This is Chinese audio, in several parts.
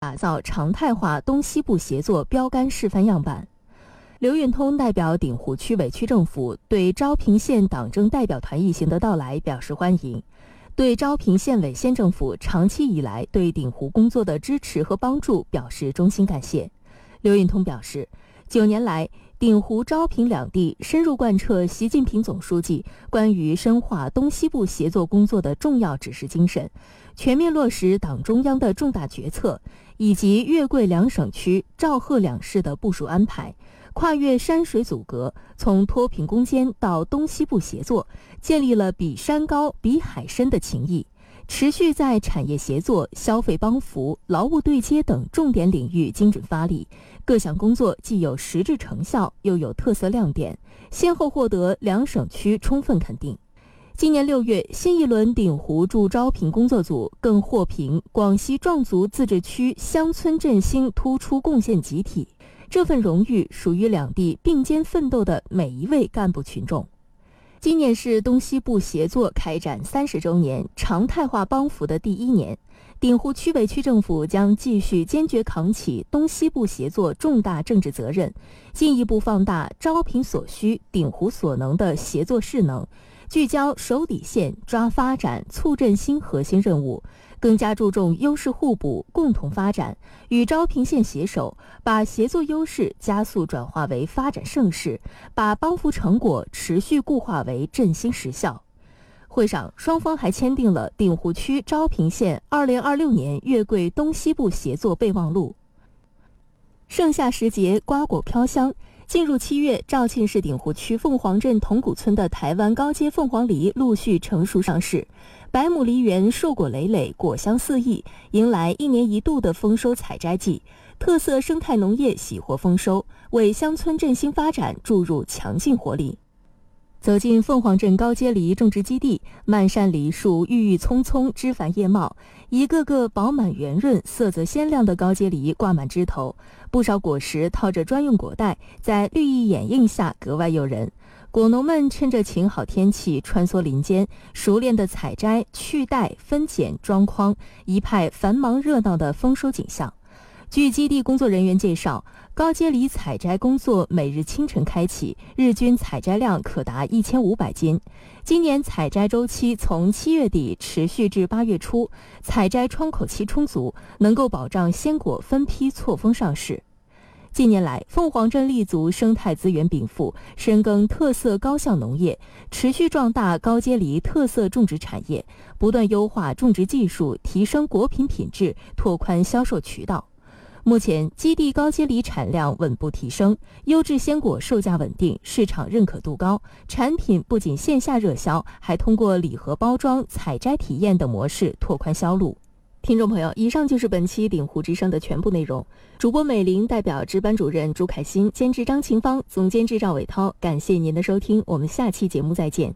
打造常态化东西部协作标杆示范样板。刘运通代表鼎湖区委区政府对昭平县党政代表团一行的到来表示欢迎，对昭平县委县政府长期以来对鼎湖工作的支持和帮助表示衷心感谢。刘运通表示，9年来，鼎湖、昭平两地深入贯彻习近平总书记关于深化东西部协作工作的重要指示精神，全面落实党中央的重大决策，以及粤桂两省区、肇贺两市的部署安排，跨越山水阻隔，从脱贫攻坚到东西部协作，建立了比山高、比海深的情谊。持续在产业协作、消费帮扶、劳务对接等重点领域精准发力，各项工作既有实质成效，又有特色亮点，先后获得两省区充分肯定。今年6月，新一轮鼎湖驻昭平工作组更获评广西壮族自治区乡村振兴突出贡献集体，这份荣誉属于两地并肩奋斗的每一位干部群众。今年是东西部协作开展30周年常态化帮扶的第1年，鼎湖区委区政府将继续坚决扛起东西部协作重大政治责任，进一步放大昭平所需、鼎湖所能的协作势能，聚焦守底线、抓发展、促振兴核心任务，更加注重优势互补、共同发展，与昭平县携手，把协作优势加速转化为发展盛世，把帮扶成果持续固化为振兴实效。会上，双方还签订了鼎湖区昭平县2026年粤桂东西部协作备忘录。盛夏时节，瓜果飘香。进入7月，肇庆市鼎湖区凤凰镇铜鼓村的台湾高阶凤凰梨陆续成熟上市，百亩梨园硕果累累，果香四溢，迎来1年1度的丰收采摘季。特色生态农业喜获丰收，为乡村振兴发展注入强劲活力。走进凤凰镇高阶梨种植基地，漫山梨树郁郁葱葱，枝繁叶茂，一个个饱满圆润、色泽鲜亮的高阶梨挂满枝头，不少果实套着专用果袋，在绿意掩映下格外诱人。果农们趁着晴好天气穿梭林间，熟练的采摘、去袋、分拣、装筐，一派繁忙热闹的丰收景象。据基地工作人员介绍，高阶梨采摘工作每日清晨开启，日均采摘量可达1500斤。今年采摘周期从7月底持续至8月初，采摘窗口期充足，能够保障鲜果分批错峰上市。近年来，凤凰镇立足生态资源禀赋，深耕特色高效农业，持续壮大高阶梨特色种植产业，不断优化种植技术，提升果品品质，拓宽销售渠道。目前，基地高阶梨产量稳步提升，优质鲜果售价稳定，市场认可度高。产品不仅线下热销，还通过礼盒包装、采摘体验等模式拓宽销路。听众朋友，以上就是本期鼎湖之声的全部内容。主播美玲代表值班主任朱凯欣，监制张晴芳，总监制赵伟涛，感谢您的收听，我们下期节目再见。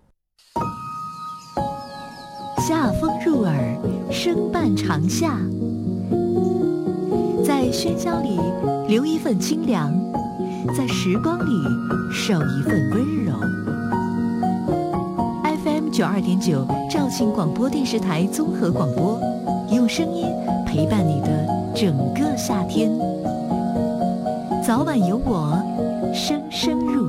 夏风入耳，声伴长夏。在喧嚣里留一份清凉，在时光里守一份温柔。FM 92.9肇庆广播电视台综合广播，用声音陪伴你的整个夏天。早晚有我，声声入